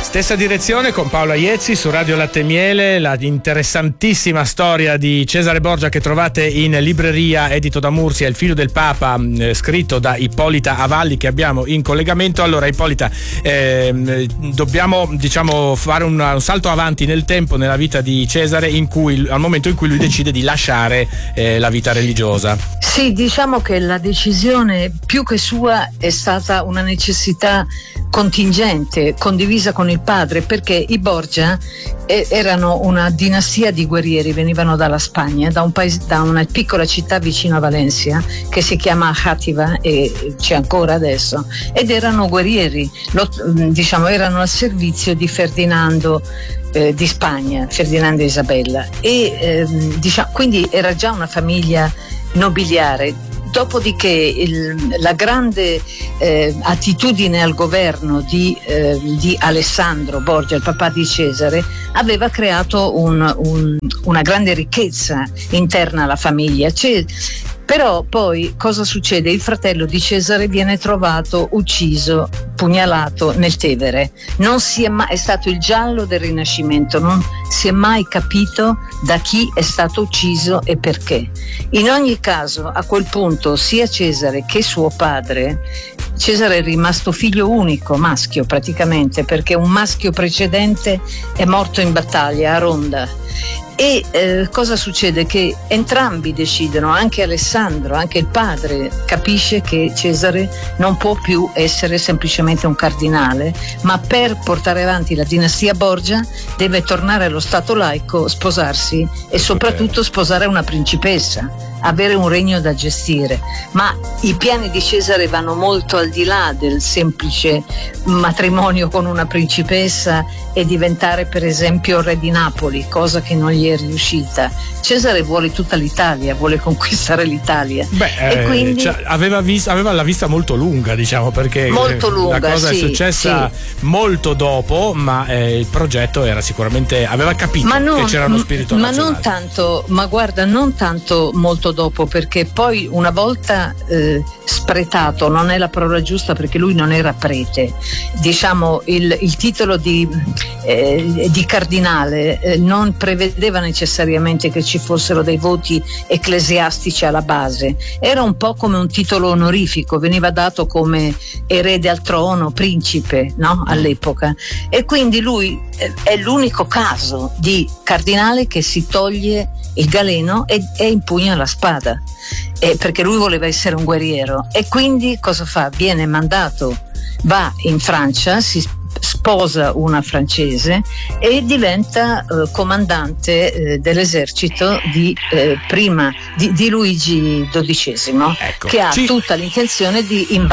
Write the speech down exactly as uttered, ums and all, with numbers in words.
Stessa direzione con Paolo Aiezzi su Radio Latte e Miele, la interessantissima storia di Cesare Borgia che trovate in libreria, edito da Mursia, Il figlio del Papa, eh, scritto da Ippolita Avalli, che abbiamo in collegamento. Allora Ippolita, eh, dobbiamo diciamo fare un, un salto avanti nel tempo nella vita di Cesare, in cui, al momento in cui lui decide di lasciare eh, la vita religiosa. Sì, diciamo che la decisione più che sua è stata una necessità contingente, condivisa con il padre, perché i Borgia eh, erano una dinastia di guerrieri, venivano dalla Spagna, da, un paese, da una piccola città vicino a Valencia che si chiama Játiva e c'è ancora adesso, ed erano guerrieri, lo, diciamo erano al servizio di Ferdinando eh, di Spagna, Ferdinando e Isabella, e eh, diciamo, quindi era già una famiglia nobiliare. Dopodiché il, la grande eh, attitudine al governo di, eh, di Alessandro Borgia, il papà di Cesare, aveva creato un, un, una grande ricchezza interna alla famiglia. C'è, però poi cosa succede? Il fratello di Cesare viene trovato ucciso, pugnalato nel Tevere. Non si è mai, è stato il giallo del Rinascimento, non si è mai capito da chi è stato ucciso e perché. In ogni caso, a quel punto, sia Cesare che suo padre, Cesare è rimasto figlio unico, maschio praticamente, perché un maschio precedente è morto in battaglia a Ronda. E eh, cosa succede? Che entrambi decidono, anche Alessandro, anche il padre, capisce che Cesare non può più essere semplicemente un cardinale, ma per portare avanti la dinastia Borgia deve tornare allo stato laico, sposarsi e soprattutto sposare una principessa, avere un regno da gestire. Ma i piani di Cesare vanno molto al di là del semplice matrimonio con una principessa e diventare per esempio re di Napoli, cosa che non gli è riuscita. Cesare vuole tutta l'Italia, vuole conquistare l'Italia. Beh, e quindi cioè, aveva, vis- aveva la vista molto lunga, diciamo, perché molto lunga, la cosa sì, è successa sì. molto dopo, ma eh, il progetto era sicuramente, aveva capito ma non, che c'era uno spirito ma nazionale. non tanto, ma guarda, non tanto molto dopo, perché poi una volta eh, spretato, non è la parola giusta perché lui non era prete, diciamo il, il titolo di, eh, di cardinale eh, non prevedeva necessariamente che ci fossero dei voti ecclesiastici alla base, era un po' come un titolo onorifico, veniva dato come erede al trono, principe, no? All'epoca, e quindi lui eh, è l'unico caso di cardinale che si toglie il galeno e, e impugna la spada, eh, perché lui voleva essere un guerriero, e quindi cosa fa? Viene mandato, va in Francia, si sposa una francese e diventa eh, comandante eh, dell'esercito di eh, prima di, di Luigi dodicesimo, ecco, che ha ci... tutta l'intenzione di invadere